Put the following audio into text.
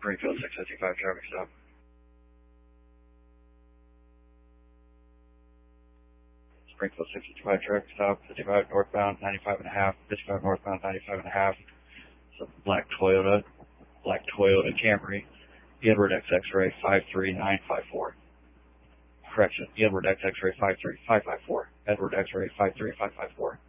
Springfield 655 traffic stop. Springfield 655 traffic stop, 55 northbound, 95 and a half, 55 northbound, 95 and a half. It's a black Toyota Camry, Edward X X-ray 53954. Correction, Edward X X-ray 53554. Edward X-ray 53554.